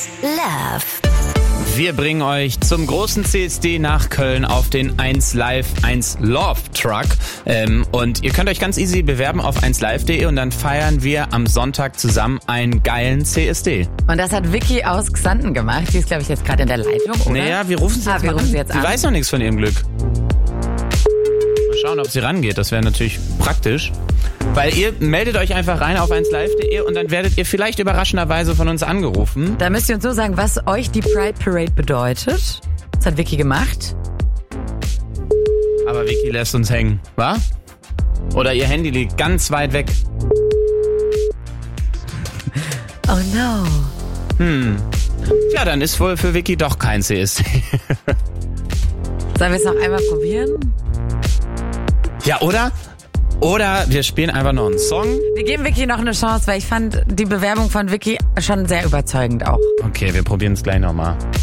Love. Wir bringen euch zum großen CSD nach Köln auf den 1Live 1 Love Truck. Und ihr könnt euch ganz easy bewerben auf 1live.de und dann feiern wir am Sonntag zusammen einen geilen CSD. Und das hat Vicky aus Xanten gemacht. Die ist, glaube ich, jetzt gerade in der Leitung, oder? Naja, wir rufen sie jetzt an. Sie weiß noch nichts von ihrem Glück. Mal schauen, ob sie rangeht. Das wäre natürlich praktisch. Weil ihr meldet euch einfach rein auf 1live.de und dann werdet ihr vielleicht überraschenderweise von uns angerufen. Da müsst ihr uns so sagen, was euch die Pride Parade bedeutet. Das hat Vicky gemacht. Aber Vicky lässt uns hängen, wa? Oder ihr Handy liegt ganz weit weg. Oh no. Ja, dann ist wohl für Vicky doch kein CSD. Sollen wir es noch einmal probieren? Ja, oder? Oder wir spielen einfach noch einen Song. Wir geben Vicky noch eine Chance, weil ich fand die Bewerbung von Vicky schon sehr überzeugend auch. Okay, wir probieren es gleich nochmal.